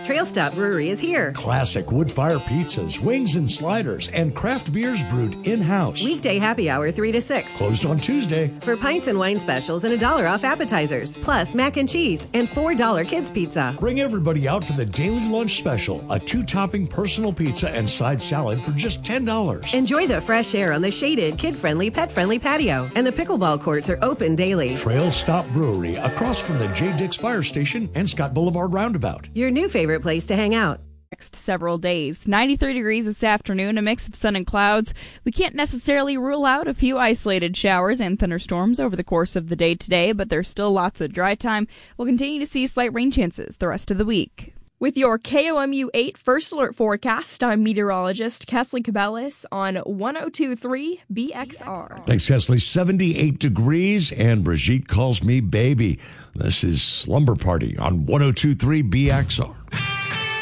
Trail Stop Brewery is here. Classic wood-fire pizzas, wings and sliders, and craft beers brewed in-house. Weekday happy hour 3 to 6. Closed on Tuesday. For pints and wine specials and $1 off appetizers. Plus mac and cheese and $4 kids pizza. Bring everybody out for the daily lunch special. A 2-topping personal pizza and side salad for just $10. Enjoy the fresh air on the shaded, kid-friendly, pet-friendly patio. And the pickleball courts are open daily. Trail Stop Brewery, across from the J. Dix Fire Station and Scott Boulevard Roundabout. Your new favorite place to hang out. Next several days. 93 degrees this afternoon, a mix of sun and clouds. We can't necessarily rule out a few isolated showers and thunderstorms over the course of the day today, but there's still lots of dry time. We'll continue to see slight rain chances the rest of the week. With your KOMU 8 First Alert forecast, I'm meteorologist Kesley Cabellis on 102.3 BXR. Thanks, Kesley. 78 degrees, and Brigitte calls me baby. This is Slumber Party on 102.3 BXR.